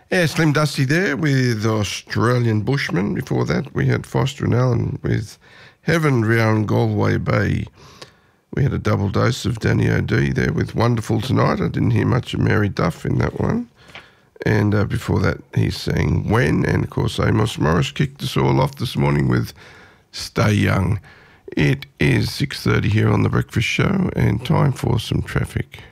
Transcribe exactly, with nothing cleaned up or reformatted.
Yeah, Slim Dusty there with Australian Bushman. Before that, we had Foster and Allen with Heaven Round Galway Bay. We had a double dose of Danny O'D there with Wonderful Tonight. I didn't hear much of Mary Duff in that one. And uh, before that, he sang When. And, of course, Amos Morris kicked us all off this morning with Stay Young. It is six thirty here on The Breakfast Show and time for some traffic.